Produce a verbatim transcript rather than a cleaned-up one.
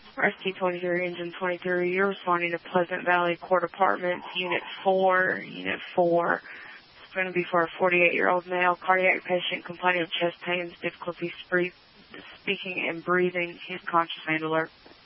R S T twenty-three, Engine twenty-three, you're responding to Pleasant Valley Court Apartments, Unit four, Unit four. It's going to be for a forty-eight-year-old male, cardiac patient complaining of chest pains, difficulty spree- speaking and breathing. He's conscious and alert.